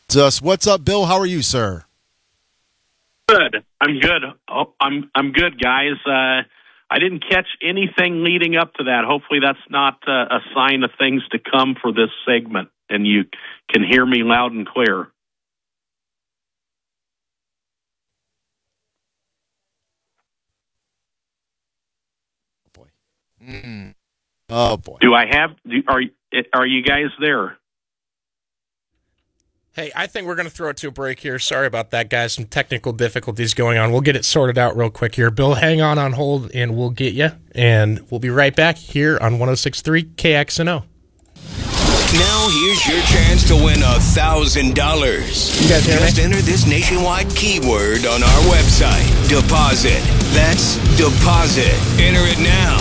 What's up, Bill? How are you, sir? Good. I'm good. Oh, I'm good, guys. I didn't catch anything leading up to that. Hopefully that's not a sign of things to come for this segment, and you can hear me loud and clear. Oh, boy. Are you guys there? Hey, I think we're going to throw it to a break here. Sorry about that, guys. Some technical difficulties going on. We'll get it sorted out real quick here. Bill, hang on hold, and we'll get you. And we'll be right back here on 106.3 KXNO. Now here's your chance to win $1,000. You guys hear Just enter this nationwide keyword on our website. Deposit. That's deposit. Enter it now.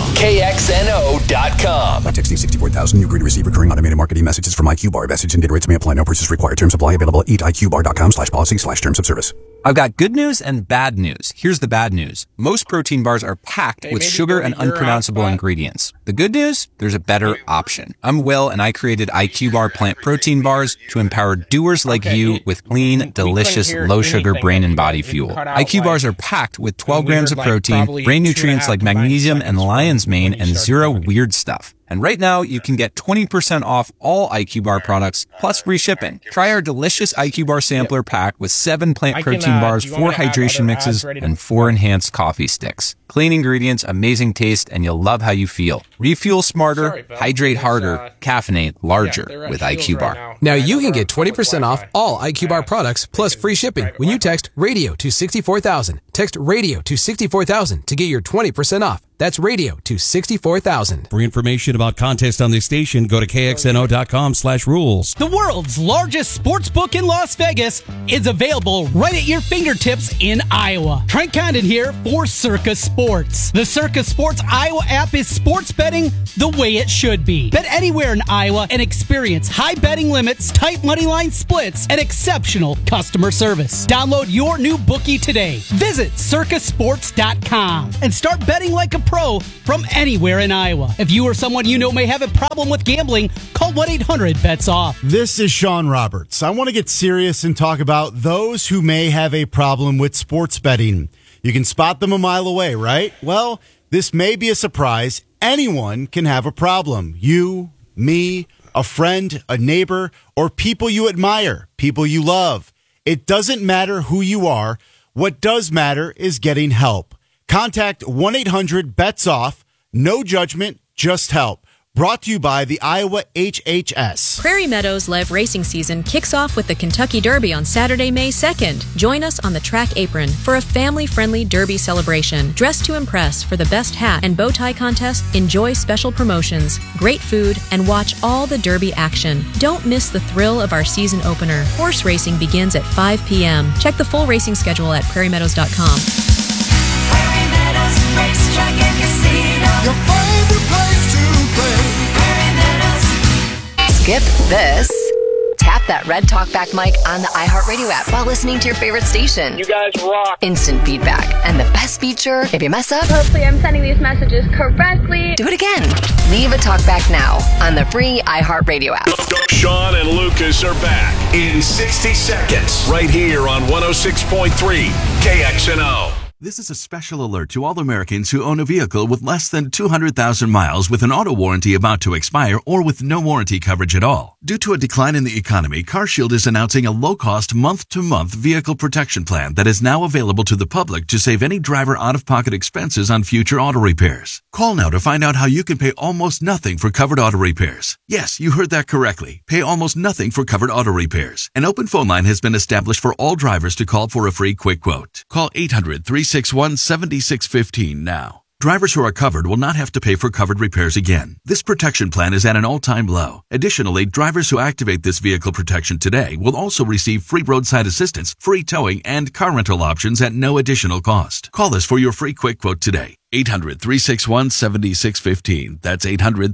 KXNO.com. By texting 64,000, you agree to receive recurring automated marketing messages from IQBar. Message and data rates may apply. No purchase required. Terms apply. Available at eatiqbar.com/policy/terms of service. I've got good news and bad news. Here's the bad news. Most protein bars are packed with sugar and unpronounceable ingredients. The good news? There's a better option. I'm Will, and I created IQBar plant protein bars to empower doers like you with clean, delicious, low-sugar brain and body fuel. IQ bars are packed with 12 grams of protein, brain nutrients like magnesium and lion's mane, and zero weird stuff. And right now, you can get 20% off all IQ Bar products, plus free shipping. Try our delicious IQ Bar sampler pack with 7 plant protein bars, 4 hydration mixes, and 4 enhanced coffee sticks. Clean ingredients, amazing taste, and you'll love how you feel. Refuel smarter, hydrate harder, caffeinate larger with IQ Bar. Now you can get 20% off all IQ Bar products, plus free shipping when you text RADIO to 64,000. Text RADIO to 64,000 to get your 20% off. That's radio to 64,000. For information about contests on this station, go to KXNO.com/rules. The world's largest sports book in Las Vegas is available right at your fingertips in Iowa. Trent Condon here for Circa Sports. The Circa Sports Iowa app is sports betting the way it should be. Bet anywhere in Iowa and experience high betting limits, tight money line splits, and exceptional customer service. Download your new bookie today. Visit circasports.com and start betting like a pro from anywhere in Iowa. If you or someone you know may have a problem with gambling, call 1-800-BETS-OFF. This is Sean Roberts. I want to get serious and talk about those who may have a problem with sports betting. You can spot them a mile away, right? Well, this may be a surprise. Anyone can have a problem. You, me, a friend, a neighbor, or people you admire, people you love. It doesn't matter who you are. What does matter is getting help. Contact 1-800-BETS-OFF. No judgment, just help. Brought to you by the Iowa HHS. Prairie Meadows Live Racing Season kicks off with the Kentucky Derby on Saturday, May 2nd. Join us on the track apron for a family-friendly Derby celebration. Dress to impress for the best hat and bow tie contest. Enjoy special promotions, great food, and watch all the Derby action. Don't miss the thrill of our season opener. Horse racing begins at 5 p.m. Check the full racing schedule at prairiemeadows.com. Prairie Meadows Racetrack and Casino. Your favorite place to play. Prairie Meadows. Skip this. Tap that red talkback mic on the iHeartRadio app while listening to your favorite station. You guys rock. Instant feedback. And the best feature, if you mess up, hopefully I'm sending these messages correctly. Do it again. Leave a talkback now on the free iHeartRadio app. Sean and Lucas are back in 60 seconds right here on 106.3 KXNO. This is a special alert to all Americans who own a vehicle with less than 200,000 miles with an auto warranty about to expire or with no warranty coverage at all. Due to a decline in the economy, CarShield is announcing a low-cost month-to-month vehicle protection plan that is now available to the public to save any driver out-of-pocket expenses on future auto repairs. Call now to find out how you can pay almost nothing for covered auto repairs. Yes, you heard that correctly. Pay almost nothing for covered auto repairs. An open phone line has been established for all drivers to call for a free quick quote. Call 800-361-7615 now. Drivers who are covered will not have to pay for covered repairs again. This protection plan is at an all-time low. Additionally, drivers who activate this vehicle protection today will also receive free roadside assistance, free towing, and car rental options at no additional cost. Call us for your free quick quote today. 800-361-7615. That's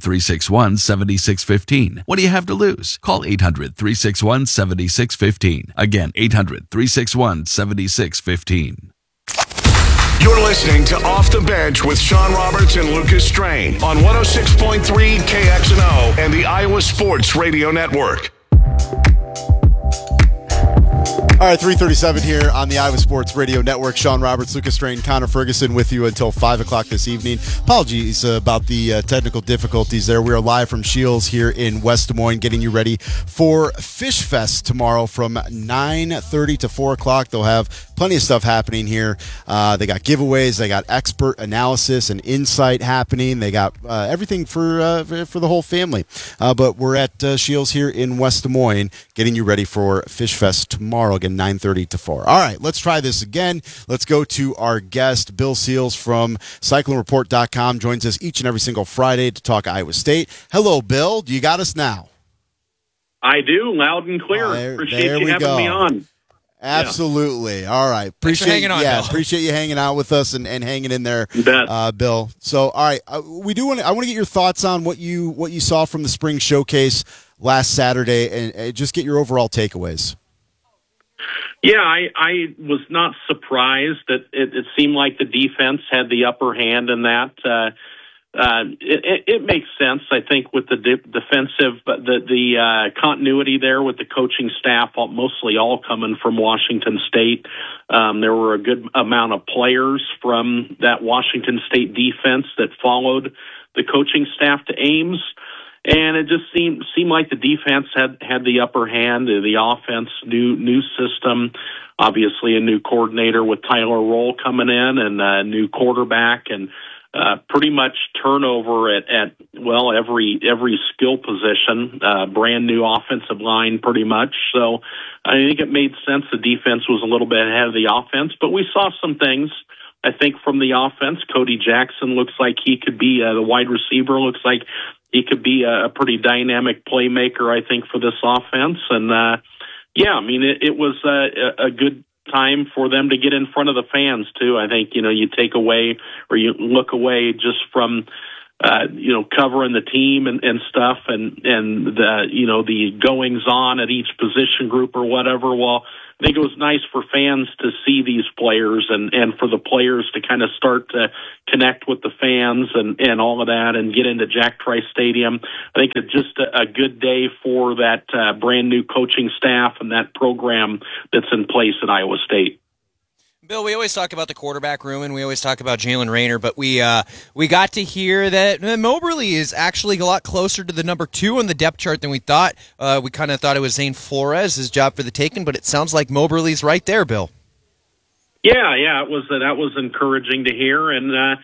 800-361-7615. What do you have to lose? Call 800-361-7615. Again, 800-361-7615. You're listening to Off the Bench with Sean Roberts and Lucas Strain on 106.3 KXNO and the Iowa Sports Radio Network. All right, 3:37 here on the Iowa Sports Radio Network. Sean Roberts, Lucas Strain, Connor Ferguson with you until 5 o'clock this evening. Apologies about the technical difficulties there. We are live from Shields here in West Des Moines, getting you ready for Fish Fest tomorrow from 9:30 to 4 o'clock. They'll have plenty of stuff happening here. They got giveaways. They got expert analysis and insight happening. They got everything for the whole family. But we're at Shields here in West Des Moines, getting you ready for Fish Fest tomorrow, again, 9:30 to 4. All right, let's try this again. Let's go to our guest, Bill Seals from CycloneReport.com. Joins us each and every single Friday to talk Iowa State. Hello, Bill. Do you got us now? I do, loud and clear. Appreciate you having me on. Absolutely. All right. Appreciate hanging on, Bill. Appreciate you hanging out with us and hanging in there, Bill. So, all right, I want to get your thoughts on what you saw from the spring showcase last Saturday, and just get your overall takeaways. Yeah, I was not surprised that it seemed like the defense had the upper hand in that. It makes sense, I think, with the defensive, but the continuity there with the coaching staff, mostly all coming from Washington State. There were a good amount of players from that Washington State defense that followed the coaching staff to Ames. And it just seemed like the defense had the upper hand. The offense, new system, obviously a new coordinator with Tyler Roll coming in, and a new quarterback, and pretty much turnover at every skill position. Brand new offensive line, pretty much. So I think it made sense. The defense was a little bit ahead of the offense, but we saw some things, I think, from the offense. Cody Jackson looks like he could be the wide receiver. Looks like he could be a pretty dynamic playmaker, I think, for this offense. And, it was a good time for them to get in front of the fans, too. I think, you take away or you look away just from, covering the team and stuff and the goings on at each position group or whatever. Well, I think it was nice for fans to see these players and for the players to kind of start to connect with the fans and all of that and get into Jack Trice Stadium. I think it's just a good day for that brand new coaching staff and that program that's in place at Iowa State. Bill, we always talk about the quarterback room, and we always talk about Jalen Raynor, but we got to hear that Moberly is actually a lot closer to the number 2 on the depth chart than we thought. We kind of thought it was Zane Flores, his job for the taking, but it sounds like Moberly's right there, Bill. Yeah, that was encouraging to hear, and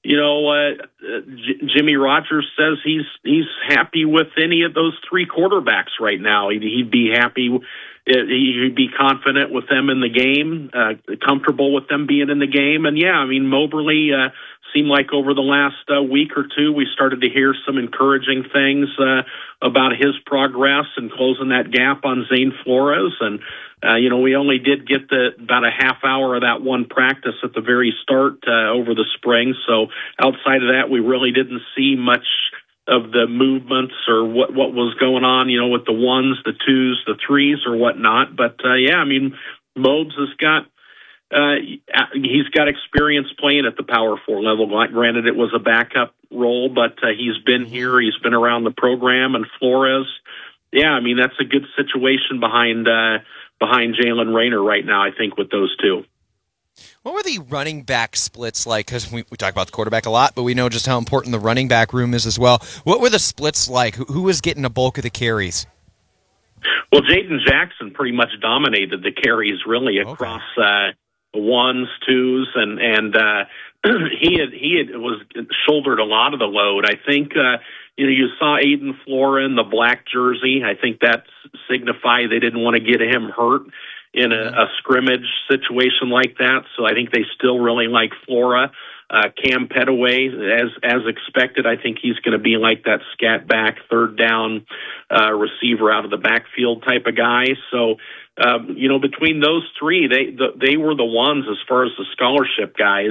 Jimmy Rogers says he's happy with any of those 3 quarterbacks right now. He'd be happy. He'd be confident with them in the game, comfortable with them being in the game. And, Moberly seemed like over the last week or two we started to hear some encouraging things about his progress and closing that gap on Zane Flores. And, we only did get about a half hour of that one practice at the very start over the spring. So outside of that, we really didn't see much of the movements or what was going on, with the 1s, the 2s, the 3s or whatnot. But, Mobes has got, he's got experience playing at the Power 4 level. Granted, it was a backup role, but he's been here. He's been around the program. And Flores, that's a good situation behind Jalen Raynor right now, I think, with those two. What were the running back splits like? Because we talk about the quarterback a lot, but we know just how important the running back room is as well. What were the splits like? Who was getting a bulk of the carries? Well, Jaden Jackson pretty much dominated the carries really across the 1s, 2s, and he was shouldered a lot of the load. I think you saw Aiden Flora in the black jersey. I think that signified they didn't want to get him hurt in a scrimmage situation like that. So I think they still really like Flora. Cam Petaway, as expected, I think he's going to be like that scat back, third down receiver out of the backfield type of guy. So, between those 3, they were the ones as far as the scholarship guys.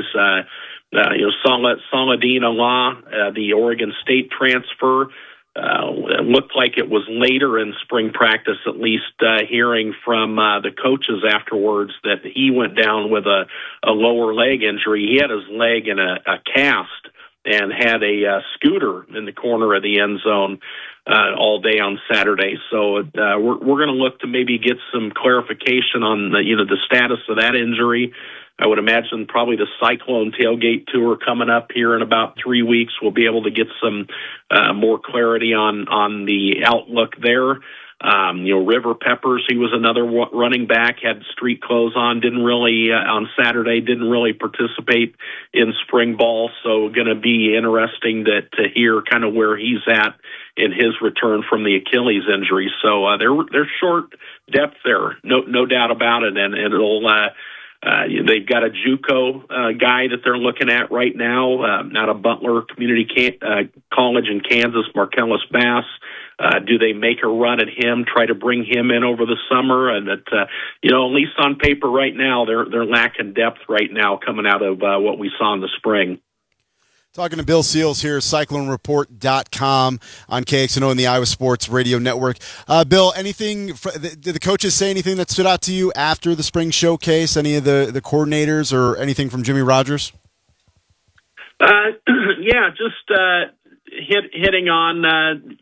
Saladin Allah, the Oregon State transfer, it looked like it was later in spring practice, at least hearing from the coaches afterwards, that he went down with a lower leg injury. He had his leg in a cast and had a scooter in the corner of the end zone all day on Saturday. So we're going to look to maybe get some clarification on the status of that injury. I would imagine probably the Cyclone Tailgate Tour coming up here in about 3 weeks. We'll be able to get some more clarity on the outlook there. River Peppers, he was another running back, had street clothes on, on Saturday, didn't really participate in spring ball. So going to be interesting to hear kind of where he's at in his return from the Achilles injury. So they're short depth there, no doubt about it, and it'll. They've got a JUCO guy that they're looking at right now, out of Butler Community College in Kansas, Marcellus Bass. Do they make a run at him, try to bring him in over the summer? And that, at least on paper right now, they're lacking depth right now coming out of what we saw in the spring. Talking to Bill Seals here, CycloneReport.com on KXNO and the Iowa Sports Radio Network. Bill, did the coaches say anything that stood out to you after the spring showcase? Any of the coordinators or anything from Jimmy Rogers? Yeah, just hitting on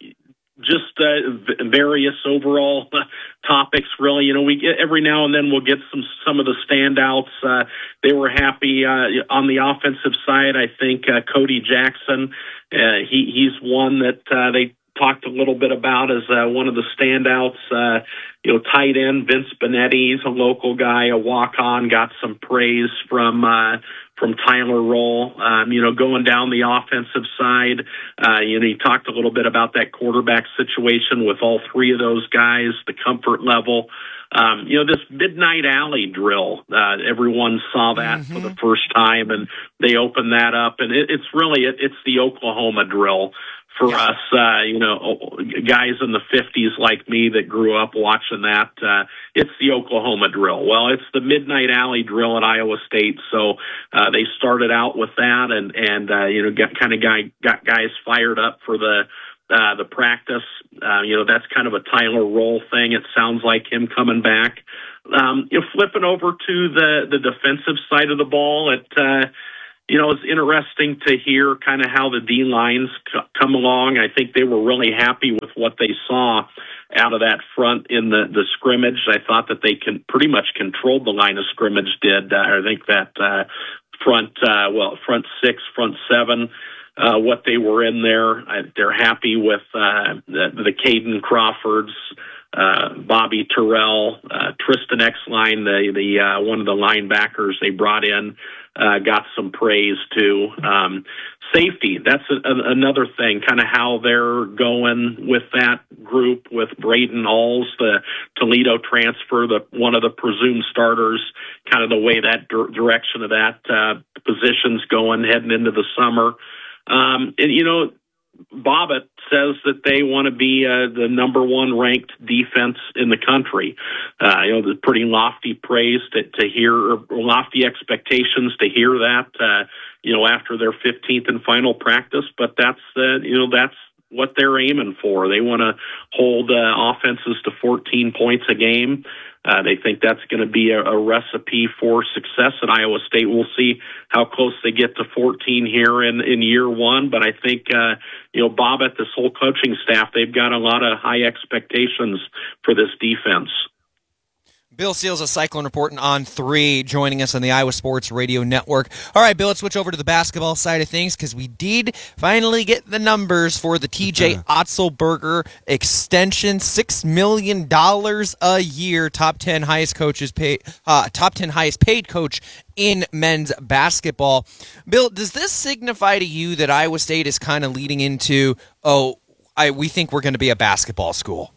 various overall topics. Really, we get every now and then we'll get some of the standouts. They were happy on the offensive side. I think Cody Jackson, he's one that they talked a little bit about as one of the standouts. Tight end Vince Benetti, he's a local guy, a walk-on, got some praise from Tyler Roll. Going down the offensive side, he talked a little bit about that quarterback situation with all three of those guys, the comfort level. This midnight alley drill, everyone saw that for the first time, and they opened that up, and it's the Oklahoma drill. For us, guys in the 50s like me that grew up watching that, it's the Oklahoma drill. Well, it's the Midnight Alley drill at Iowa State. So they started out with that, and got guys fired up for the practice. That's kind of a Tyler Roll thing. It sounds like him coming back. Flipping over to the defensive side of the ball, it's interesting to hear kind of how the D-lines come along. I think they were really happy with what they saw out of that front in the scrimmage. I thought that they pretty much controlled the line of scrimmage I think that front six, front seven, what they were in there. They're happy with the Caden Crawfords, Bobby Terrell, Tristan Exline, the one of the linebackers they brought in, got some praise too. Safety, that's another thing, kind of how they're going with that group with Braden Alls, the Toledo transfer, one of the presumed starters, kind of the way that direction of that position's going heading into the summer. Bobbitt says that they want to be the number one ranked defense in the country. The pretty lofty praise to hear, or lofty expectations to hear that, after their 15th and final practice. But that's what they're aiming for. They want to hold offenses to 14 points a game. They think that's going to be a recipe for success at Iowa State. We'll see how close they get to 14 here in year one. But I think, Bobbitt, this whole coaching staff, they've got a lot of high expectations for this defense. Bill Seals of Cyclone Reporting on 3, joining us on the Iowa Sports Radio Network. All right, Bill, let's switch over to the basketball side of things because we did finally get the numbers for the TJ Otzelberger extension. $6 million a year, top 10 highest paid coach in men's basketball. Bill, does this signify to you that Iowa State is kind of leading into, we think we're going to be a basketball school?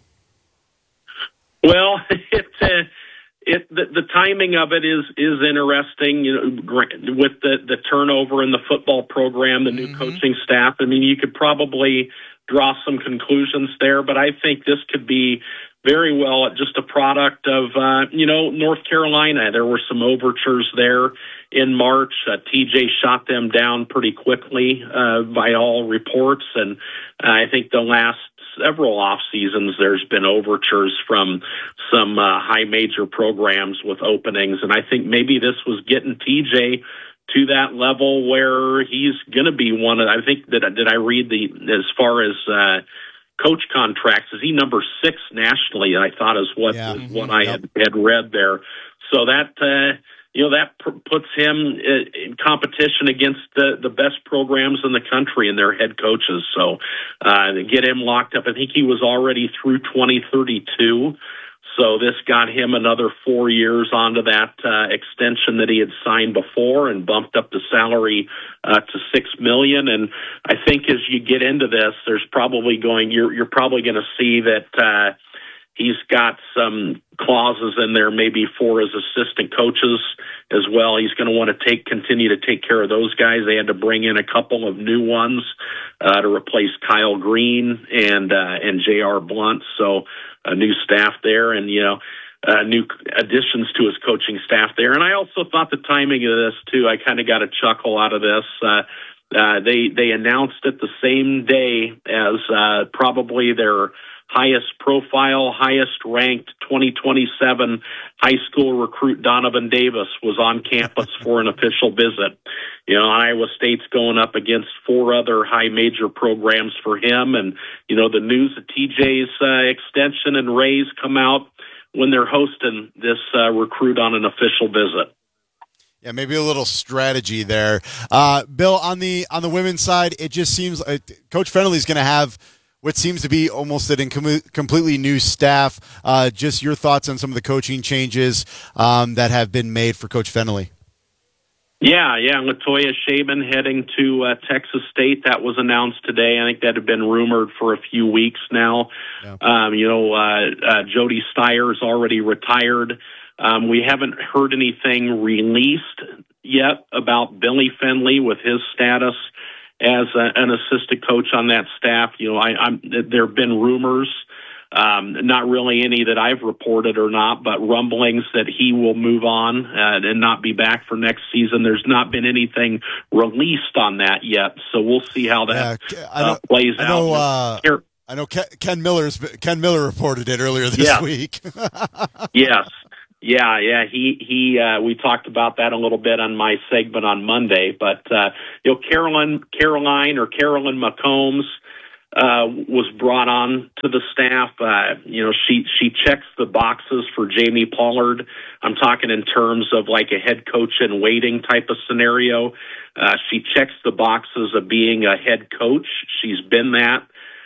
Well, the timing of it is interesting, with the turnover in the football program, the new coaching staff. I mean, you could probably draw some conclusions there, but I think this could be very well just a product of, North Carolina. There were some overtures there in March. TJ shot them down pretty quickly, by all reports. And I think the last several off seasons, there's been overtures from some high major programs with openings. And I think maybe this was getting TJ to that level where he's going to be one of, I think that, did I read as far as coach contracts, is he number 6 nationally, I thought is what I had read there. So that, that puts him in competition against the best programs in the country and their head coaches. So to get him locked up, I think he was already through 2032. So this got him another 4 years onto that extension that he had signed before, and bumped up the salary to $6 million. And I think as you get into this, there's probably you're probably going to see that he's got some clauses in there maybe for his assistant coaches as well. He's going to want to continue to take care of those guys. They had to bring in a couple of new ones to replace Kyle Green and J.R. Blunt. So a new staff there, and new additions to his coaching staff there. And I also thought the timing of this too, I kind of got a chuckle out of this. They announced it the same day as probably their highest profile, highest ranked 2027 high school recruit Donovan Davis was on campus for an official visit. Iowa State's going up against 4 other high major programs for him. And, the news of TJ's extension and raise come out when they're hosting this recruit on an official visit. Yeah, maybe a little strategy there. Bill, on the women's side, it just seems like Coach Fennelly's going to have what seems to be almost a completely new staff. Just your thoughts on some of the coaching changes that have been made for Coach Fennelly. Yeah. Latoya Shaban heading to Texas State. That was announced today. I think that had been rumored for a few weeks now. Yeah. Jody Steyer's already retired. We haven't heard anything released yet about Billy Fennelly with his status as an assistant coach on that staff. There have been rumors, not really any that I've reported or not, but rumblings that he will move on and not be back for next season. There's not been anything released on that yet, so we'll see how that plays out. I know Ken Miller reported it earlier this week. Yes. Yeah. We talked about that a little bit on my segment on Monday, but Carolyn McCombs was brought on to the staff. She checks the boxes for Jamie Pollard. I'm talking in terms of like a head coach in waiting type of scenario. She checks the boxes of being a head coach. She's been that.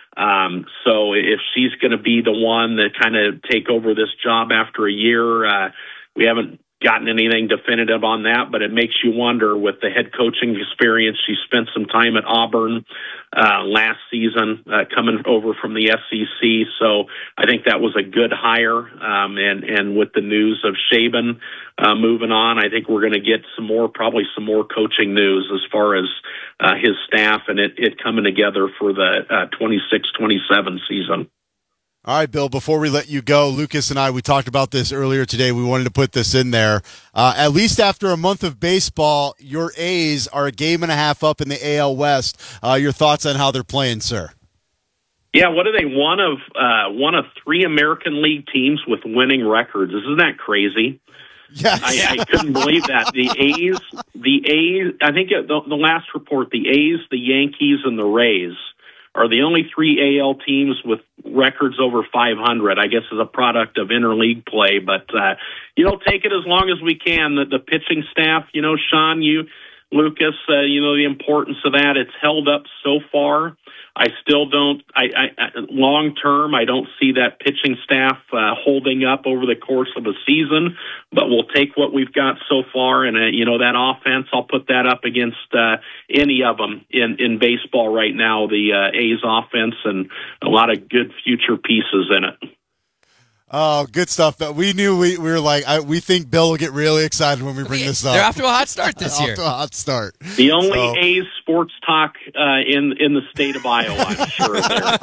So if she's going to be the one that kind of take over this job after a year, we haven't gotten anything definitive on that, but it makes you wonder with the head coaching experience. She spent some time at Auburn last season, coming over from the SEC. So I think that was a good hire. And with the news of Shaban moving on, I think we're going to get probably some more coaching news as far as his staff and it coming together for the 26-27 season. All right, Bill, before we let you go, Lucas and I, we talked about this earlier today. We wanted to put this in there. At least after a month of baseball, your A's are a game and a half up in the AL West. Your thoughts on how they're playing, sir? Yeah, what are they? One of 3 American League teams with winning records. Isn't that crazy? Yeah, I couldn't believe that. The A's, I think the last report, the A's, the Yankees, and the Rays are the only 3 AL teams with records over 500, I guess, as a product of interleague play. But, take it as long as we can. The pitching staff, Sean, Lucas, the importance of that. It's held up so far. I still don't, long term, I don't see that pitching staff holding up over the course of a season, but we'll take what we've got so far. And, that offense, I'll put that up against any of them in baseball right now, the A's offense, and a lot of good future pieces in it. Oh, good stuff. We knew we were like, we think Bill will get really excited when we bring this up. They're off to a hot start this year. Off to a hot start. The only A's sports talk in the state of Iowa, I'm sure.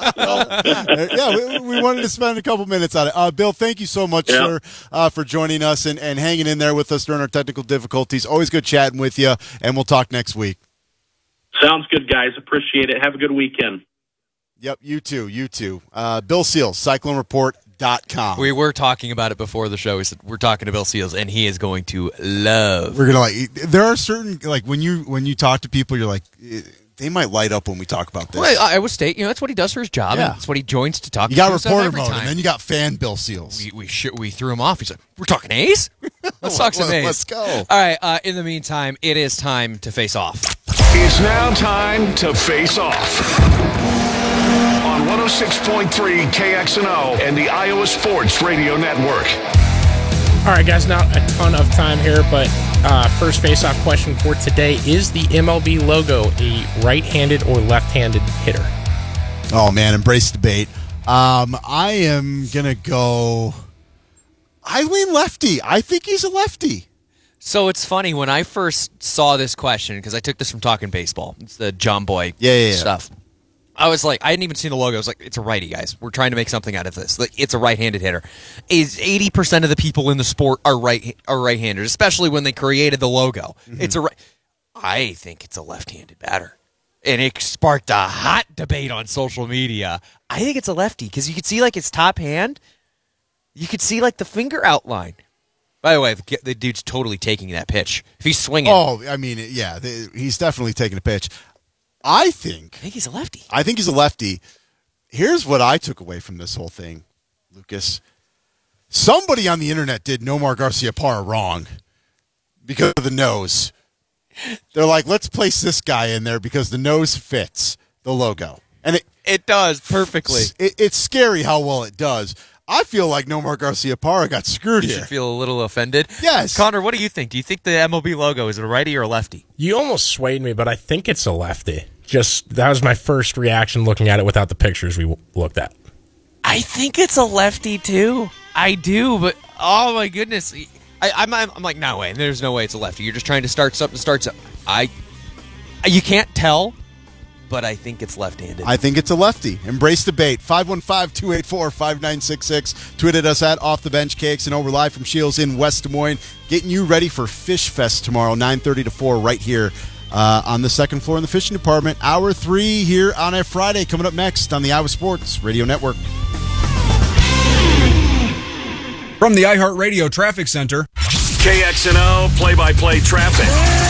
Yeah, we wanted to spend a couple minutes on it. Bill, thank you so much, sir, for joining us and hanging in there with us during our technical difficulties. Always good chatting with you, and we'll talk next week. Sounds good, guys. Appreciate it. Have a good weekend. Yep, you too. Bill Seals, CycloneReport.com. iHeartRadio.com. We were talking about it before the show. We said we're talking to Bill Seals, and he is going to love. We're gonna there are certain when you talk to people, you're like, they might light up when we talk about this. Well, Iowa State, that's what he does for his job. Yeah. And that's what he joins to talk. You got to reporter mode, and then you got fan Bill Seals. We threw him off. He's like, we're talking A's? Let's talk some A's. Let's go. All right, in the meantime, it is time to face off. It's now time to face off. On 106.3 KXNO and the Iowa Sports Radio Network. All right, guys, not a ton of time here, but first face-off question for today. Is the MLB logo a right-handed or left-handed hitter? Oh, man, embrace debate. I am going to go... I lean lefty. I think he's a lefty. So it's funny, when I first saw this question, because I took this from Talking Baseball, it's the John Boy stuff. I was like, I hadn't even seen the logo. I was like, it's a righty, guys. We're trying to make something out of this. Like, it's a right-handed hitter. 80% of the people in the sport are right-handed, especially when they created the logo. Mm-hmm. I think it's a left-handed batter. And it sparked a hot debate on social media. I think it's a lefty, because you could see, like, his top hand. You could see, like, the finger outline. By the way, the dude's totally taking that pitch. If he's swinging. Oh, I mean, yeah, he's definitely taking a pitch. I think he's a lefty. I think he's a lefty. Here's what I took away from this whole thing, Lucas. Somebody on the internet did Nomar Garciaparra wrong because of the nose. They're like, let's place this guy in there because the nose fits the logo. And it does perfectly. It's scary how well it does. I feel like Nomar Garciaparra got screwed here. You should feel a little offended. Yes. Connor, what do you think? Do you think the MLB logo is a righty or a lefty? You almost swayed me, but I think it's a lefty. That was my first reaction looking at it without the pictures we looked at. I think it's a lefty too. I do, but oh my goodness. I'm like, no way. There's no way it's a lefty. You're just trying to start something. You can't tell. But I think it's left-handed. I think it's a lefty. Embrace debate. 515-284-5966. Tweeted us at Off the Bench KXNO. We're live from Shields in West Des Moines, getting you ready for Fish Fest tomorrow, 9:30 to 4, right here on the second floor in the fishing department. Hour 3 here on a Friday. Coming up next on the Iowa Sports Radio Network. From the iHeartRadio Traffic Center. KXNO play-by-play traffic.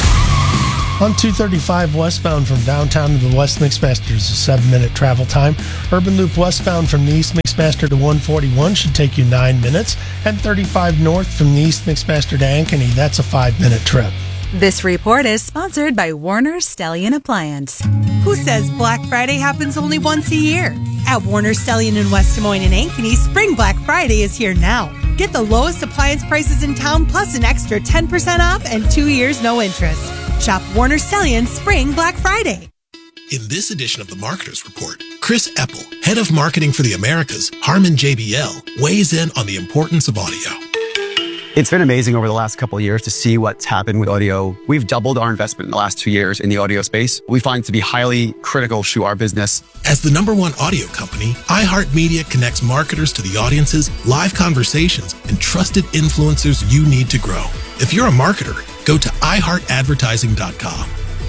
On 235 westbound from downtown to the West McMaster is a 7-minute travel time. Urban Loop westbound from the East McMaster to 141 should take you 9 minutes. And 35 north from the East McMaster to Ankeny, that's a 5-minute trip. This report is sponsored by Warner Stellian Appliance. Who says Black Friday happens only once a year? At Warner Stellian in West Des Moines and Ankeny, Spring Black Friday is here now. Get the lowest appliance prices in town plus an extra 10% off and 2 years no interest. Shop Warner Stellian Spring Black Friday. In this edition of the Marketers Report, Chris Eppel, head of marketing for the Americas, Harman JBL, weighs in on the importance of audio. It's been amazing over the last couple of years to see what's happened with audio. We've doubled our investment in the last 2 years in the audio space. We find it to be highly critical to our business. As the #1 audio company, iHeartMedia connects marketers to the audiences, live conversations, and trusted influencers you need to grow. If you're a marketer, go to iHeartAdvertising.com.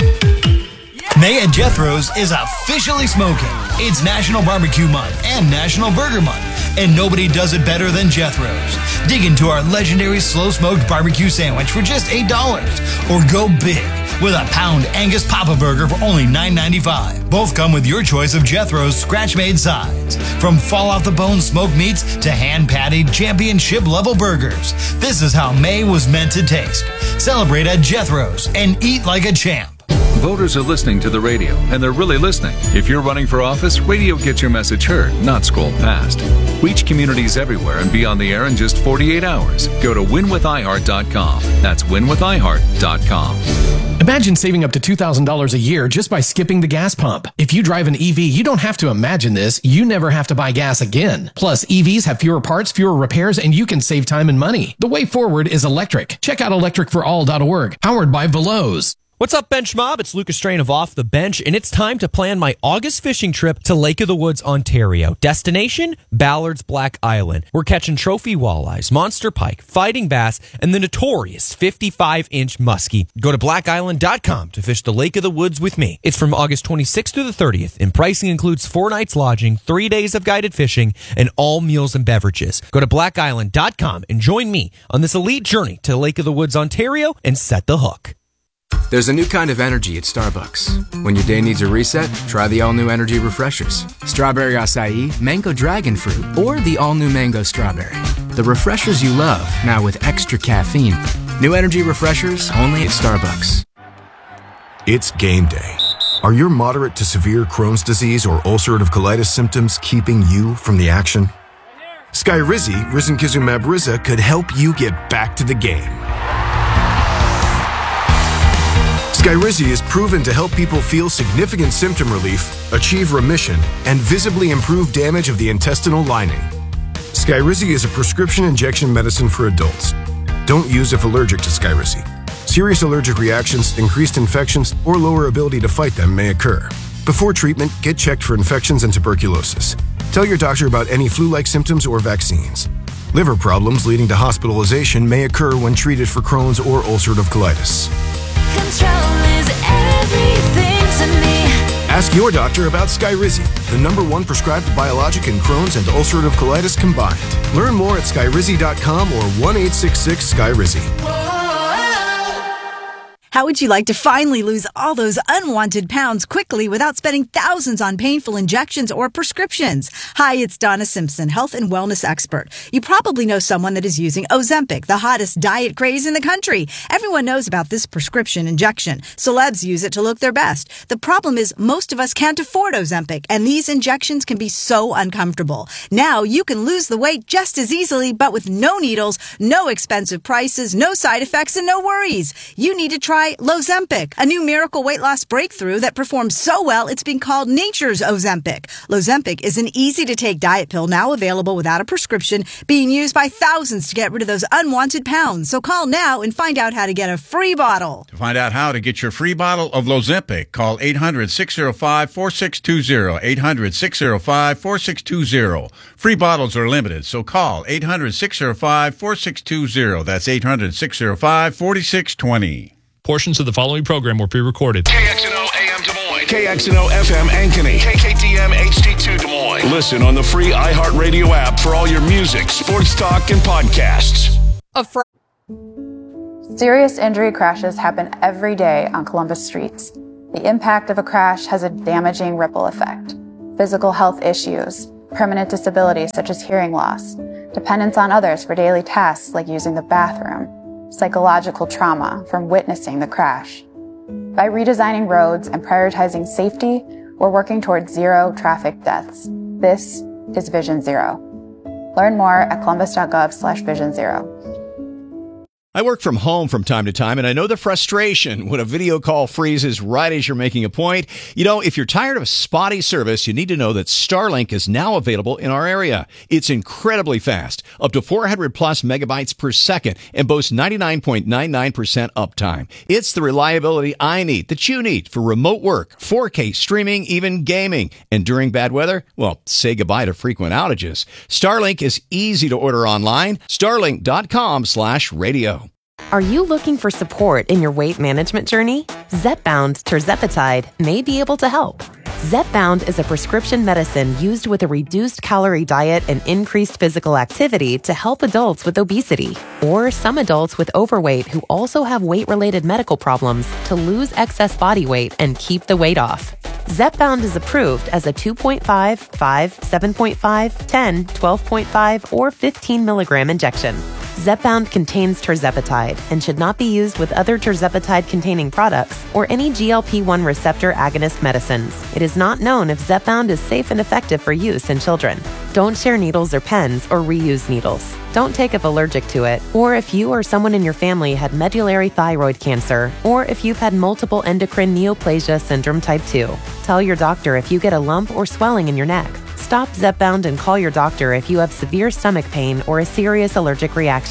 May at Jethro's is officially smoking. It's National Barbecue Month and National Burger Month, and nobody does it better than Jethro's. Dig into our legendary slow-smoked barbecue sandwich for just $8, or go big with a pound Angus Papa Burger for only $9.95. Both come with your choice of Jethro's scratch-made sides. From fall-off-the-bone smoked meats to hand-patted championship-level burgers. This is how May was meant to taste. Celebrate at Jethro's and eat like a champ. Voters are listening to the radio, and they're really listening. If you're running for office, radio gets your message heard, not scrolled past. Reach communities everywhere and be on the air in just 48 hours. Go to winwithiheart.com. That's winwithiheart.com. Imagine saving up to $2,000 a year just by skipping the gas pump. If you drive an EV, you don't have to imagine this. You never have to buy gas again. Plus, EVs have fewer parts, fewer repairs, and you can save time and money. The way forward is electric. Check out electricforall.org, powered by Veloz. What's up, Bench Mob? It's Lucas Strain of Off the Bench, and it's time to plan my August fishing trip to Lake of the Woods, Ontario. Destination, Ballard's Black Island. We're catching trophy walleyes, monster pike, fighting bass, and the notorious 55-inch muskie. Go to blackisland.com to fish the Lake of the Woods with me. It's from August 26th through the 30th, and pricing includes 4 nights lodging, 3 days of guided fishing, and all meals and beverages. Go to blackisland.com and join me on this elite journey to Lake of the Woods, Ontario, and set the hook. There's a new kind of energy at Starbucks. When your day needs a reset, try the all-new energy refreshers. Strawberry acai, mango dragon fruit, or the all-new mango strawberry. The refreshers you love, now with extra caffeine. New energy refreshers, only at Starbucks. It's game day. Are your moderate to severe Crohn's disease or ulcerative colitis symptoms keeping you from the action? Skyrizi, risankizumab Riza, could help you get back to the game. Skyrizi is proven to help people feel significant symptom relief, achieve remission, and visibly improve damage of the intestinal lining. Skyrizi is a prescription injection medicine for adults. Don't use if allergic to Skyrizi. Serious allergic reactions, increased infections, or lower ability to fight them may occur. Before treatment, get checked for infections and tuberculosis. Tell your doctor about any flu-like symptoms or vaccines. Liver problems leading to hospitalization may occur when treated for Crohn's or ulcerative colitis. Control is everything to me. Ask your doctor about Skyrizi, the #1 prescribed biologic in Crohn's and ulcerative colitis combined. Learn more at skyrizi.com or 1-866-SKYRIZI. How would you like to finally lose all those unwanted pounds quickly without spending thousands on painful injections or prescriptions? Hi, it's Donna Simpson, health and wellness expert. You probably know someone that is using Ozempic, the hottest diet craze in the country. Everyone knows about this prescription injection. Celebs use it to look their best. The problem is most of us can't afford Ozempic, and these injections can be so uncomfortable. Now you can lose the weight just as easily, but with no needles, no expensive prices, no side effects, and no worries. You need to try Lozempic, a new miracle weight loss breakthrough that performs so well it's been called nature's Ozempic. Lozempic is an easy-to-take diet pill now available without a prescription, being used by thousands to get rid of those unwanted pounds. So call now and find out how to get a free bottle. To find out how to get your free bottle of Lozempic, call 800-605-4620, 800-605-4620. Free bottles are limited, so call 800-605-4620. That's 800-605-4620. Portions of the following program were pre-recorded. KXNO AM Des Moines. KXNO FM Ankeny. KKDM HD2 Des Moines. Listen on the free iHeartRadio app for all your music, sports talk, and podcasts. Serious injury crashes happen every day on Columbus streets. The impact of a crash has a damaging ripple effect. Physical health issues, permanent disabilities such as hearing loss, dependence on others for daily tasks like using the bathroom, psychological trauma from witnessing the crash. By redesigning roads and prioritizing safety, we're working towards zero traffic deaths. This is Vision Zero. Learn more at columbus.gov/Vision Zero. I work from home from time to time, and I know the frustration when a video call freezes right as you're making a point. You know, if you're tired of spotty service, you need to know that Starlink is now available in our area. It's incredibly fast, up to 400 plus megabytes per second, and boasts 99.99% uptime. It's the reliability I need, that you need, for remote work, 4K streaming, even gaming. And during bad weather, well, say goodbye to frequent outages. Starlink is easy to order online. Starlink.com/radio. Are you looking for support in your weight management journey? Zepbound tirzepatide may be able to help. Zepbound is a prescription medicine used with a reduced calorie diet and increased physical activity to help adults with obesity or some adults with overweight who also have weight-related medical problems to lose excess body weight and keep the weight off. Zepbound is approved as a 2.5, 5, 7.5, 10, 12.5, or 15 milligram injection. Zepbound contains tirzepatide and should not be used with other tirzepatide-containing products or any GLP-1 receptor agonist medicines. It is not known if Zepbound is safe and effective for use in children. Don't share needles or pens or reuse needles. Don't take if allergic to it, or if you or someone in your family had medullary thyroid cancer, or if you've had multiple endocrine neoplasia syndrome type 2. Tell your doctor if you get a lump or swelling in your neck. Stop Zepbound and call your doctor if you have severe stomach pain or a serious allergic reaction.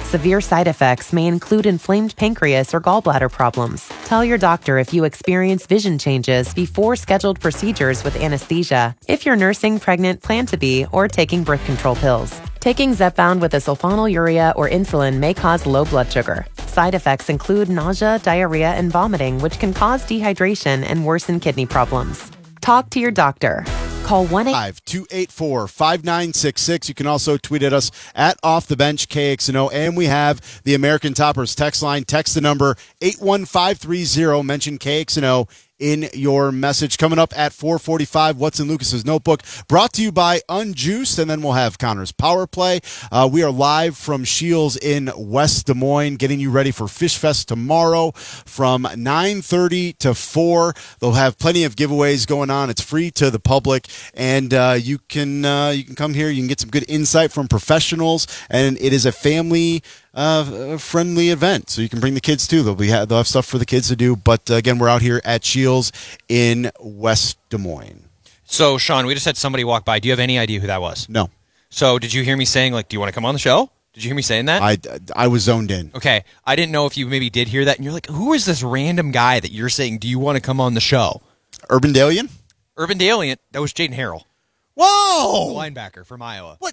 Severe side effects may include inflamed pancreas or gallbladder problems. Tell your doctor if you experience vision changes before scheduled procedures with anesthesia, if you're nursing, pregnant, plan to be, or taking birth control pills. Taking Zepbound with a sulfonylurea or insulin may cause low blood sugar. Side effects include nausea, diarrhea, and vomiting, which can cause dehydration and worsen kidney problems. Talk to your doctor. Call 1-800-284-5966. You can also tweet at us at Off the Bench KXNO, and we have the American Toppers text line. Text the number 81530. Mention KXNO in your message. Coming up at 4:45, What's in Lucas's Notebook, brought to you by Unjuiced, and then we'll have Connor's Power Play. We are live from Shields in West Des Moines, getting you ready for Fish Fest tomorrow from 9:30 to 4. They'll have plenty of giveaways going on. It's free to the public, and you can come here. You can get some good insight from professionals, and it is a family friendly event, so you can bring the kids too. They'll have stuff for the kids to do. But again, we're out here at Shields in West Des Moines. So, Sean, we just had somebody walk by. Do you have any idea who that was? No. So, did you hear me saying, like, do you want to come on the show? Did you hear me saying that? I was zoned in. Okay. I didn't know if you maybe did hear that, and you're like, who is this random guy that you're saying, do you want to come on the show? Urban Dalian? Urban Dalian. That was Jaden Harrell. Whoa! The linebacker from Iowa. What?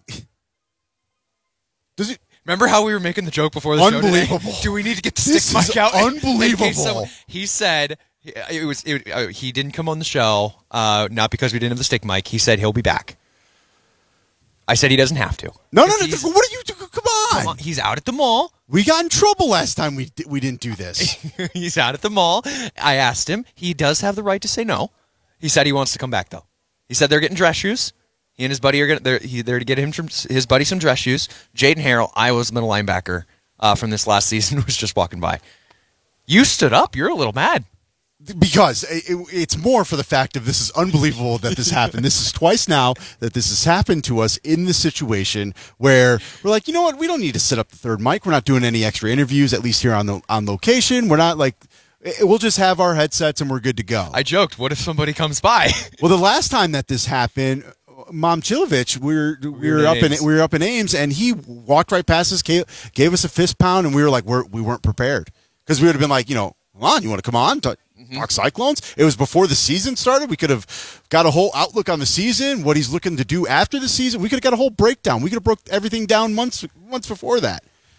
Does it? Remember how we were making the joke before the show today? Unbelievable. Do we need to get the stick mic out? Unbelievable. He said he didn't come on the show, not because we didn't have the stick mic. He said he'll be back. I said he doesn't have to. No. What are you doing? Come on. He's out at the mall. We got in trouble last time we didn't do this. He's out at the mall. I asked him. He does have the right to say no. He said he wants to come back, though. He said they're getting dress shoes. He and his buddy are there to get his buddy some dress shoes. Jaden Harrell, Iowa's middle linebacker from this last season, was just walking by. You stood up. You're a little mad. Because it's more for the fact of this is unbelievable that this happened. This is twice now that this has happened to us in the situation where we're like, you know what? We don't need to set up the third mic. We're not doing any extra interviews, at least here on location. We're not like... We'll just have our headsets and we're good to go. I joked, what if somebody comes by? Well, the last time that this happened... Mom Chilovich, we were up in Ames, and he walked right past us, gave us a fist pound, and we were like, we weren't prepared, because we would have been like, come on, you want to come on, talk Cyclones? It was before the season started. We could have got a whole outlook on the season, what he's looking to do after the season. We could have got a whole breakdown. We could have broke everything down months before that.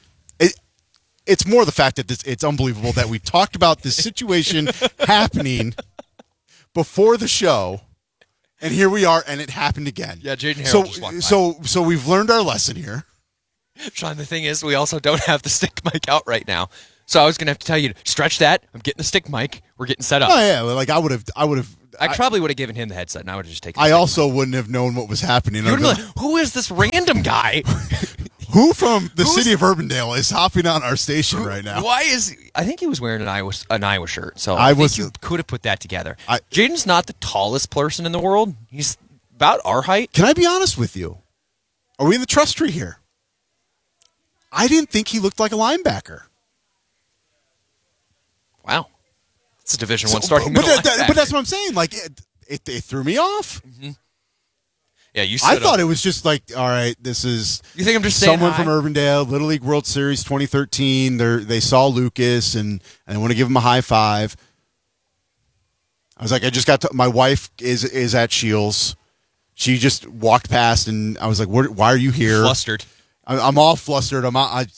It's more the fact that it's unbelievable that we talked about this situation happening before the show. And here we are, and it happened again. Yeah, Jaden Harrell just walked by. So we've learned our lesson here. Sean, the thing is, we also don't have the stick mic out right now. So I was going to have to tell you, stretch that. I'm getting the stick mic. We're getting set up. Oh, yeah. Like I would have. I probably would have given him the headset, and I would have just taken I also wouldn't have known what was happening. You would have been like, who is this random guy? Who from the city of Urbandale is hopping on our station right now? I think he was wearing an Iowa shirt, so I think you could have put that together. Jaden's not the tallest person in the world. He's about our height. Can I be honest with you? Are we in the trust tree here? I didn't think he looked like a linebacker. Wow. It's a Division I starting middle linebacker. But that's what I'm saying. Like, it threw me off. Mm-hmm. Yeah, I thought it was just like, all right, this is you think I'm just someone saying from Urbandale, Little League World Series 2013. They saw Lucas and they want to give him a high five. I was like, my wife is at Shields. She just walked past and I was like, why are you here? Flustered. I'm all flustered. He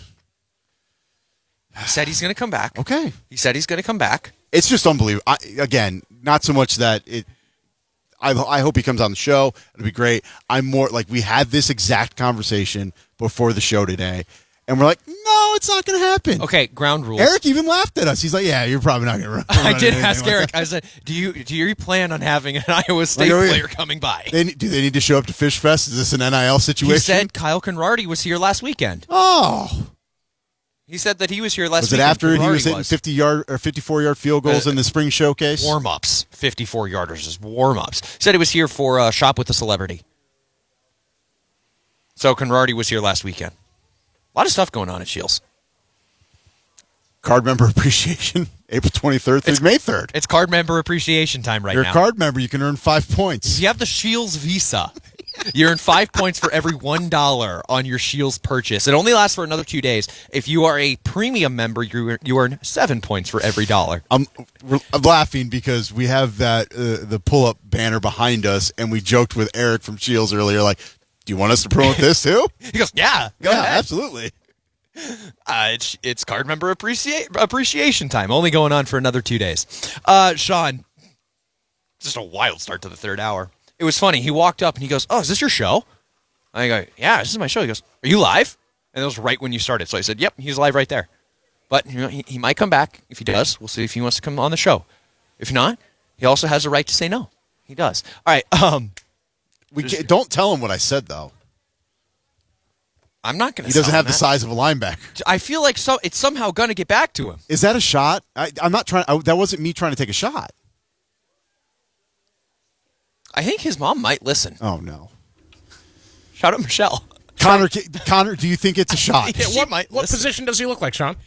said he's going to come back. Okay. He said he's going to come back. It's just unbelievable. Again, not so much that it. I hope he comes on the show. It'll be great. I'm more like we had this exact conversation before the show today, and we're like, no, it's not going to happen. Okay, ground rules. Eric even laughed at us. He's like, yeah, you're probably not going to run. I did ask Eric. I said, do you plan on having an Iowa State player coming by? Do they need to show up to Fish Fest? Is this an NIL situation? He said Kyle Conrarty was here last weekend. Oh. He said that he was here last week. Was it after he was hitting 50-yard or 54-yard field goals in the spring showcase? Warm-ups. 54-yarders is warm-ups. He said he was here for Shop with a Celebrity. So Conrarty was here last weekend. A lot of stuff going on at Shields. Card member appreciation, April 23rd through May 3rd. It's card member appreciation time right now. You're a card member, you can earn 5 points. If you have the Shields Visa, You earn 5 points for every $1 on your Shields purchase. It only lasts for another 2 days. If you are a premium member, you earn 7 points for every $1. I'm laughing because we have that the pull-up banner behind us, and we joked with Eric from Shields earlier, like, do you want us to promote this too? He goes, yeah, go ahead. Absolutely. It's card member appreciation time. Only going on for another 2 days. Sean, just a wild start to the third hour. It was funny. He walked up and he goes, "Oh, is this your show?" I go, "Yeah, this is my show." He goes, "Are you live?" And it was right when you started. So I said, "Yep, he's live right there." But he might come back. If he does, we'll see if he wants to come on the show. If not, he also has a right to say no. He does. All right. Don't tell him what I said, though. I'm not going to. He doesn't have the size of a linebacker. I feel like it's somehow going to get back to him. Is that a shot? I'm not trying. That wasn't me trying to take a shot. I think his mom might listen. Oh, no. Shout out Michelle. Connor, do you think it's a shot? Yeah, what position does he look like, Sean?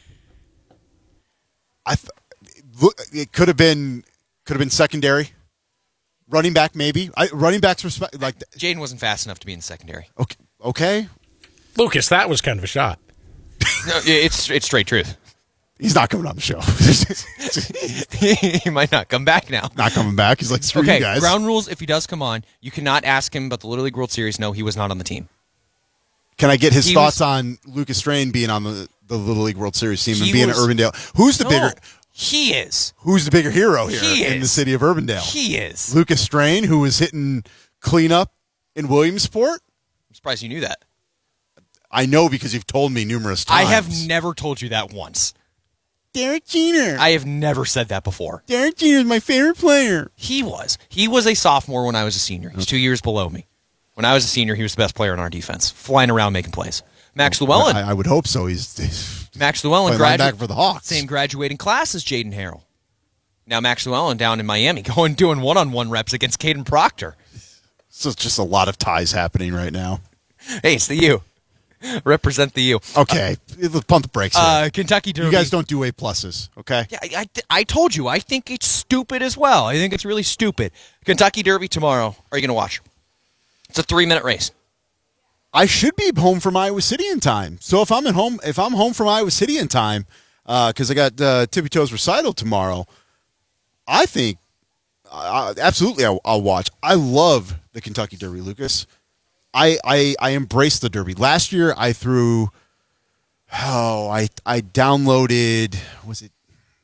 It could have been secondary. Running back, maybe. Running backs like Jaden wasn't fast enough to be in secondary. Okay. Lucas, that was kind of a shot. No, it's straight truth. He's not coming on the show. He might not come back now. Not coming back. He's like, screw you guys. Ground rules, if he does come on, you cannot ask him about the Little League World Series. No, he was not on the team. Can I get his thoughts on Lucas Strain being on the Little League World Series team and being at Urbandale? Who's the bigger? He is. Who's the bigger hero here in the city of Urbandale? He is. Lucas Strain, who was hitting cleanup in Williamsport? I'm surprised you knew that. I know because you've told me numerous times. I have never told you that once. Derek Jeter. I have never said that before. Derek Jeter is my favorite player. He was. He was a sophomore when I was a senior. He's 2 years below me. When I was a senior, he was the best player on our defense, flying around making plays. Max Llewellyn. I would hope so. He's Max Llewellyn graduated for the Hawks. Same graduating class as Jaden Harrell. Now Max Llewellyn down in Miami, doing one-on-one reps against Caden Proctor. So it's just a lot of ties happening right now. Hey, it's the U. Represent the U. Okay, let's pump the brakes here. Kentucky Derby. You guys don't do A pluses, okay? Yeah, I told you. I think it's stupid as well. I think it's really stupid. Kentucky Derby tomorrow. Are you going to watch? It's a 3-minute race. I should be home from Iowa City in time. So if I'm home from Iowa City in time, because I got Tippy Toe's recital tomorrow, I think absolutely I'll watch. I love the Kentucky Derby, Lucas. I embrace the Derby. Last year I downloaded was it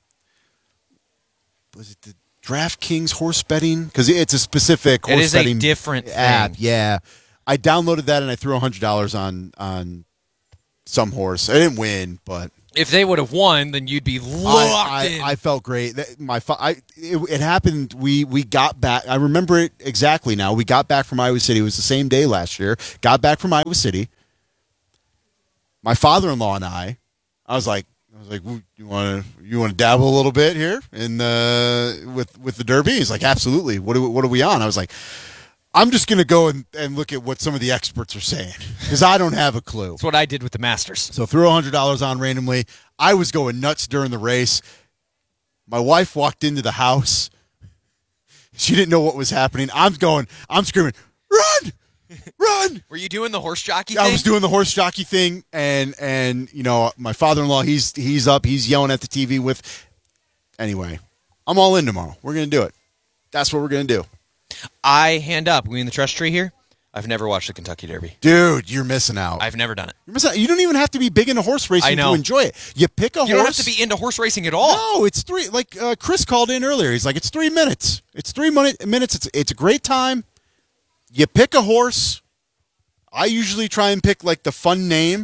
the DraftKings horse betting? Because it's a specific horse betting different app. thing. Yeah. I downloaded that and I threw $100 on some horse. I didn't win, but if they would have won, then you'd be locked in. I felt great. It happened. We got back. I remember it exactly now. We got back from Iowa City. It was the same day last year. Got back from Iowa City. My father-in-law and I was like, you want to dabble a little bit here in with the Derby? He's like, absolutely. What are we on? I was like, I'm just going to go and look at what some of the experts are saying because I don't have a clue. That's what I did with the Masters. So threw $100 on randomly. I was going nuts during the race. My wife walked into the house. She didn't know what was happening. I'm screaming, run! Run! Were you doing the horse jockey thing? I was doing the horse jockey thing, and my father-in-law, he's up, he's yelling at the TV with. Anyway, I'm all in tomorrow. We're going to do it. That's what we're going to do. I hand up. We in the trust tree here? I've never watched the Kentucky Derby. Dude, you're missing out. I've never done it. You're missing out. You don't even have to be big into horse racing to enjoy it. You pick a horse. You don't have to be into horse racing at all. No, it's 3. Like Chris called in earlier. He's like, it's 3 minutes. It's 3 minutes. It's a great time. You pick a horse. I usually try and pick like the fun name.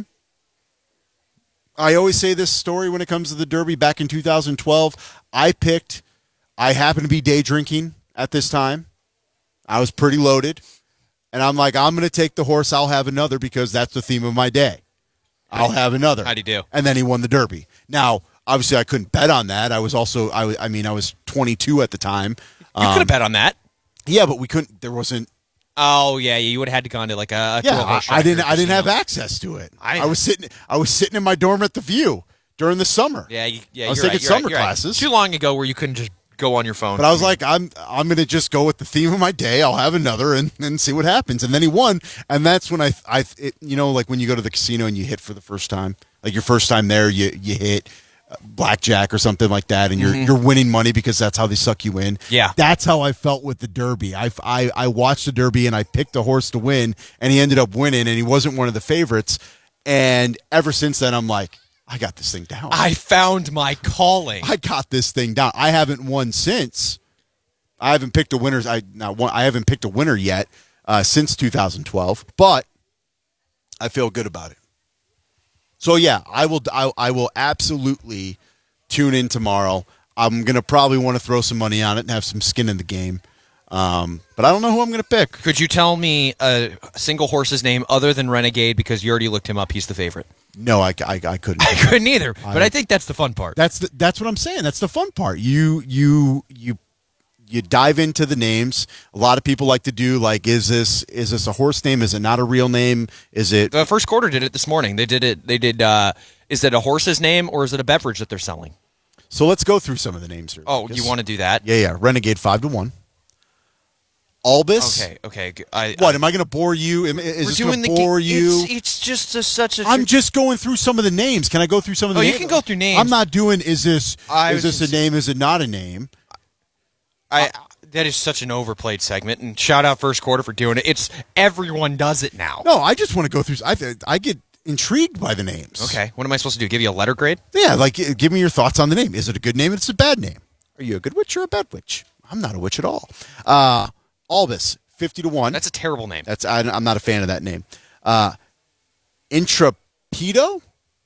I always say this story when it comes to the Derby. Back in 2012, I happened to be day drinking at this time. I was pretty loaded. And I'm like, I'm going to take the horse. I'll have another because that's the theme of my day. I'll have another. How'd he do? And then he won the Derby. Now, obviously, I couldn't bet on that. I was also, I was 22 at the time. You could have bet on that. Yeah, but we couldn't. There wasn't. Oh yeah, you would have had to gone to like a I didn't have access to it. I was sitting in my dorm at the View during the summer. Yeah. I was taking summer classes. Too long ago where you couldn't just go on your phone. But I was like, I'm going to just go with the theme of my day. I'll have another and see what happens. And then he won, and that's when like when you go to the casino and you hit for the first time, like your first time there, you hit blackjack or something like that, and you're winning money because that's how they suck you in. Yeah, that's how I felt with the Derby. I watched the Derby and I picked a horse to win, and he ended up winning, and he wasn't one of the favorites. And ever since then, I'm like, I got this thing down. I found my calling. I got this thing down. I haven't won since. I haven't picked a winner. I haven't picked a winner yet since 2012, but I feel good about it. So yeah, I will absolutely tune in tomorrow. I'm gonna probably want to throw some money on it and have some skin in the game. But I don't know who I'm gonna pick. Could you tell me a single horse's name other than Renegade, because you already looked him up? He's the favorite. No, I couldn't. I couldn't either. But I think that's the fun part. That's what I'm saying. That's the fun part. You dive into the names. A lot of people like to do like, is this a horse name? Is it not a real name? Is it? The First Quarter did it this morning. They did. Is it a horse's name or is it a beverage that they're selling? So let's go through some of the names here. Oh, you want to do that? Yeah. Renegade 5-1. Albus. Okay. Am I going to bore you? Is this going to bore you? It's just such a. I'm just going through some of the names. Can I go through some of the names? You can go through names. I'm not doing. Is this a name? Is it not a name? That is such an overplayed segment, and shout out First Quarter for doing it. Everyone does it now. No, I just want to go through. I get intrigued by the names. Okay, what am I supposed to do? Give you a letter grade? Yeah, like give me your thoughts on the name. Is it a good name? It's a bad name. Are you a good witch or a bad witch? I'm not a witch at all. Albus 50-1. That's a terrible name. I'm not a fan of that name. Intrepido.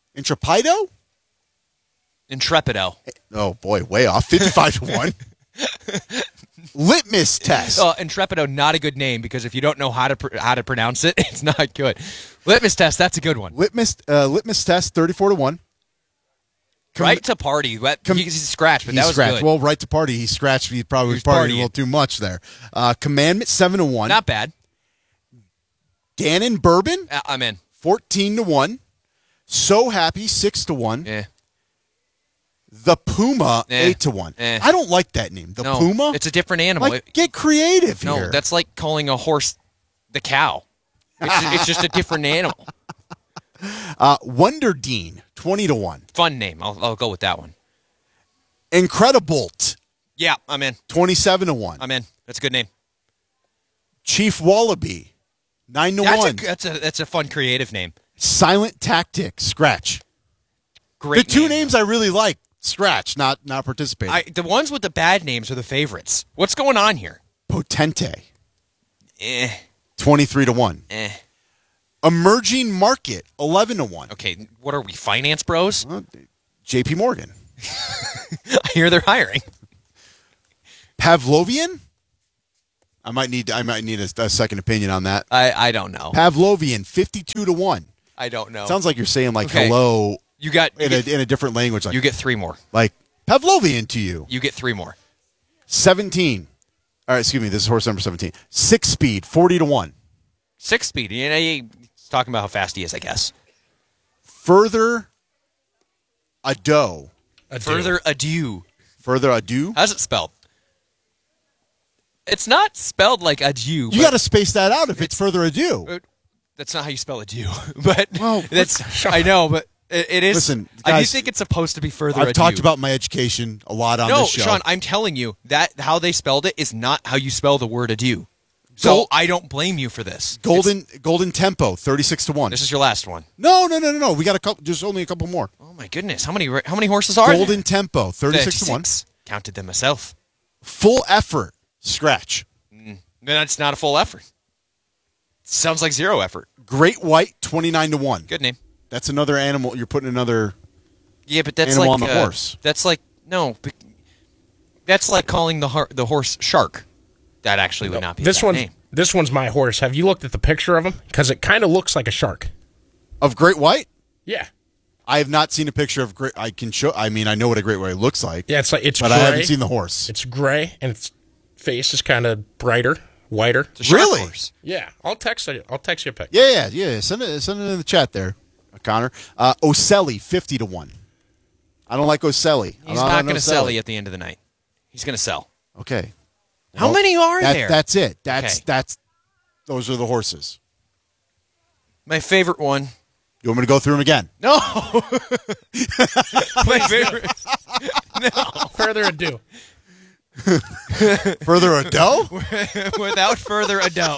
Intrepido. Oh boy, way off. 55-1. Litmus test. Intrepido, not a good name, because if you don't know how to pronounce it, it's not good. Litmus test, that's a good one. Litmus test, 34-1. Right to Party. He's scratched, but that was good. Well, right to Party, he scratched. He probably was partying a little too much there. Commandment 7-1. Not bad. Gannon Bourbon. I'm in. 14-1. So Happy 6-1. Yeah. The Puma 8-1. I don't like that name. The Puma. It's a different animal. Like, get creative here. No, that's like calling a horse the cow. It's just a different animal. Wonder Dean 20-1. Fun name. I'll go with that one. Incredibolt. Yeah, I'm in. 27-1. I'm in. That's a good name. Chief Wallaby 9-1. That's a fun creative name. Silent Tactic Scratch. Great. The two names I really like. Scratch, not participating. The ones with the bad names are the favorites. What's going on here? Potente. 23-1. Emerging Market 11-1. Okay, what are we, finance bros? JP Morgan. I hear they're hiring. Pavlovian? I might need a second opinion on that. I don't know. Pavlovian 52-1. I don't know. Sounds like you're saying like hello. You got in a different language. Like, you get 3 more. Like Pavlovian to you. You get 3 more. 17. All right, excuse me. This is horse number 17. 6-speed 40-1. 6-speed. He's talking about how fast he is, I guess. Further ado. Further ado. Further ado. How's it spelled? It's not spelled like adieu. You got to space that out if it's further ado. That's not how you spell adieu. But I know, but it is. Listen, guys, I do think it's supposed to be further. I've talked about my education a lot on this show. No, Sean, I'm telling you that how they spelled it is not how you spell the word adieu. So I don't blame you for this. Golden Tempo 36-1. This is your last one. No. We got a couple. Just only a couple more. Oh my goodness, how many horses are Golden there? Tempo 36-1. Counted them myself. Full effort scratch. That's not a full effort. Sounds like 0 effort. Great White 29-1. Good name. That's another animal. You're putting another. Yeah, but that's animal like on the horse. That's like no. That's like calling the horse Shark. That actually would not be this name. This one's my horse. Have you looked at the picture of him? Because it kind of looks like a shark. Of Great White? Yeah. I have not seen a picture of Great. I can show. I mean, I know what a Great White looks like. Yeah, it's but gray. I haven't seen the horse. It's gray and its face is kind of brighter, whiter. It's a shark Really? horse. Yeah, I'll text you a picture. Yeah. Send it in the chat there, Connor. Ocelli 50-1. I don't like Ocelli. He's not going to sell you at the end of the night. He's going to sell. Okay. How Well, many are there? That's it. Okay. Those are the horses. My favorite one. You want me to go through them again? No. My favorite. No. Further ado. Further ado? Without further ado.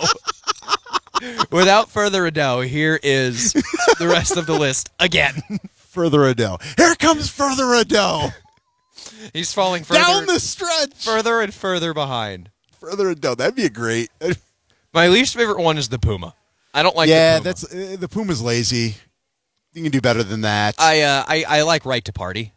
Without further ado, here is the rest of the list again. Further ado. Here comes further ado. He's falling further Down the stretch. further and further behind. Further ado. That'd be a great. My least favorite one is the Puma. I don't like the Puma. That's the Puma's lazy. You can do better than that. I like Right to Party.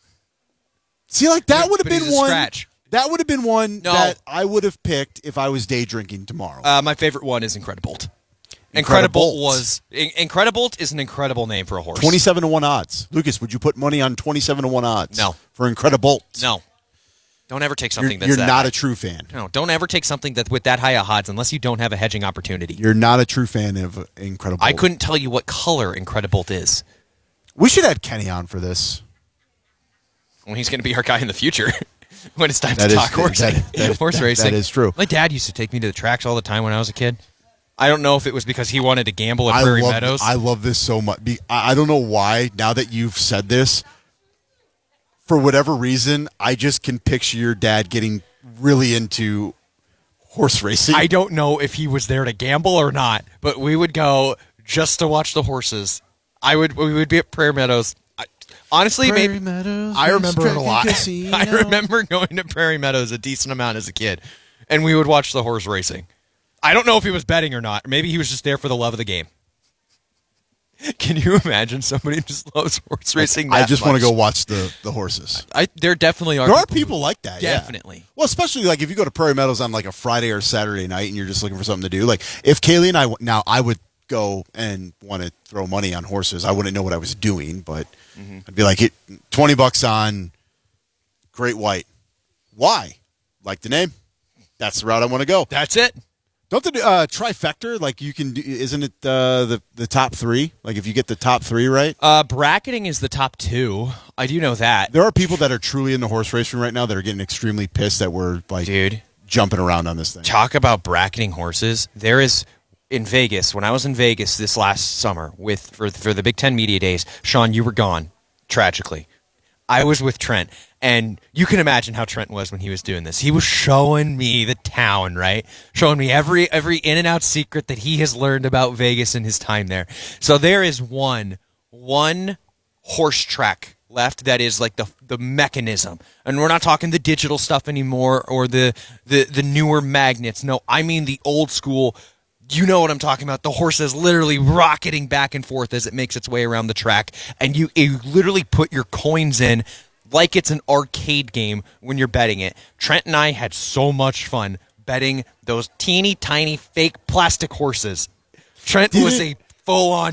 See, like that would have But he's been a one. scratch. That would have been one No. that I would have picked if I was day drinking tomorrow. My favorite one is Incredibolt. Incredibolt. Incredibolt is an incredible name for a horse. 27-1 odds. Lucas, would you put money on 27-1 odds? No. For Incredibolt? No. Don't ever take something You're that's not that a true fan. No, don't ever take something that with that high of odds unless you don't have a hedging opportunity. You're not a true fan of Incredibolt. I couldn't tell you what color Incredibolt is. We should add Kenny on for this. Well, he's going to be our guy in the future when it's time That to is- talk horse racing. That is true. My dad used to take me to the tracks all the time when I was a kid. I don't know if it was because he wanted to gamble at Prairie Meadows. I love this so much. I don't know why, now that you've said this, for whatever reason, I just can picture your dad getting really into horse racing. I don't know if he was there to gamble or not, but we would go just to watch the horses. We would be at Prairie Meadows. Honestly, Prairie maybe Meadows, I remember it a lot. Casino. I remember going to Prairie Meadows a decent amount as a kid, and we would watch the horse racing. I don't know if he was betting or not. Maybe he was just there for the love of the game. Can you imagine somebody who just loves horse racing? I just want to go watch the horses. There definitely are. There are people like that. Definitely. Yeah. Well, especially like if you go to Prairie Meadows on like a Friday or Saturday night and you're just looking for something to do. Like if Kaylee and I would go and want to throw money on horses. I wouldn't know what I was doing, but I'd be like, $20 on Great White. Why? Like the name? That's the route I want to go. That's it. Don't the trifecta, like you can do, isn't it the top three? Like if you get the top three right? Bracketing is the top two. I do know that. There are people that are truly into horse racing right now that are getting extremely pissed that we're like jumping around on this thing. Talk about bracketing horses. There is in Vegas, when I was in Vegas this last summer for the Big Ten Media Days, Sean, you were gone, tragically. I was with Trent, and you can imagine how Trent was when he was doing this. He was showing me the town, right? Showing me every in and out secret that he has learned about Vegas in his time there. So there is one horse track left that is like the mechanism. And we're not talking the digital stuff anymore or the newer magnets. No, I mean the old school. You know what I'm talking about. The horse is literally rocketing back and forth as it makes its way around the track. And you literally put your coins in like it's an arcade game when you're betting it. Trent and I had so much fun betting those teeny tiny fake plastic horses. Trent was a full-on